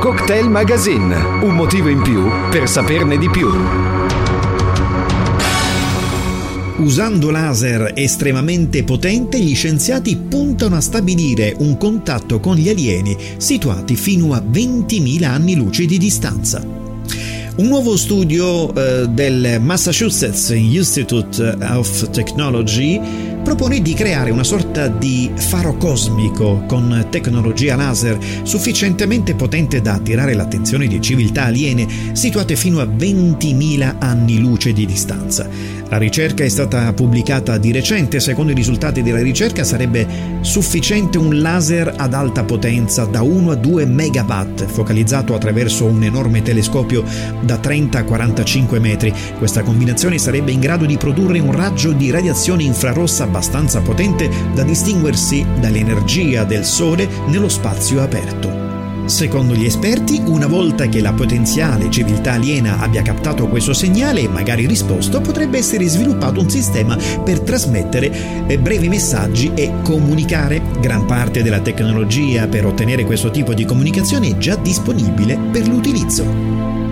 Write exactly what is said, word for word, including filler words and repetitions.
Cocktail Magazine, un motivo in più per saperne di più. Usando laser estremamente potente, gli scienziati puntano a stabilire un contatto con gli alieni situati fino a ventimila anni luce di distanza. Un nuovo studio eh, del Massachusetts Institute of Technology propone di creare una sorta di faro cosmico con tecnologia laser sufficientemente potente da attirare l'attenzione di civiltà aliene situate fino a ventimila anni luce di distanza. La ricerca è stata pubblicata di recente. Secondo i risultati della ricerca sarebbe sufficiente un laser ad alta potenza da uno a due megawatt focalizzato attraverso un enorme telescopio da trenta a quarantacinque metri. Questa combinazione sarebbe in grado di produrre un raggio di radiazione infrarossa abbastanza potente da distinguersi dall'energia del Sole nello spazio aperto. Secondo gli esperti, una volta che la potenziale civiltà aliena abbia captato questo segnale e magari risposto, potrebbe essere sviluppato un sistema per trasmettere brevi messaggi e comunicare. Gran parte della tecnologia per ottenere questo tipo di comunicazione è già disponibile per l'utilizzo.